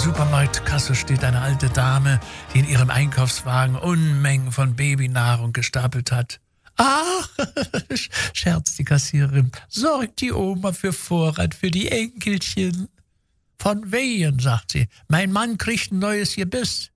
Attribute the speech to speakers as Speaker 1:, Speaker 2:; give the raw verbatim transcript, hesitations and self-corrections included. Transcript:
Speaker 1: Supermarktkasse steht eine alte Dame, die in ihrem Einkaufswagen Unmengen von Babynahrung gestapelt hat. Ach, scherzt die Kassiererin, sorgt die Oma für Vorrat für die Enkelchen. Von wehen, sagt sie, mein Mann kriegt ein neues Gebiss.